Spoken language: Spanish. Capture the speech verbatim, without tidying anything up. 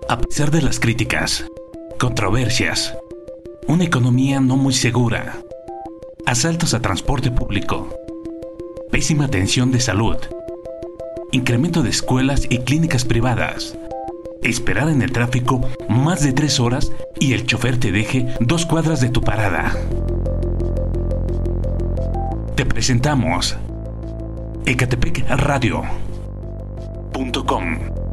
A pesar de las críticas, controversias, una economía no muy segura, asaltos a transporte público, pésima atención de salud, incremento de escuelas y clínicas privadas, esperar en el tráfico más de tres horas y el chofer te deje dos cuadras de tu parada. Te presentamos Ecatepec Radio punto com.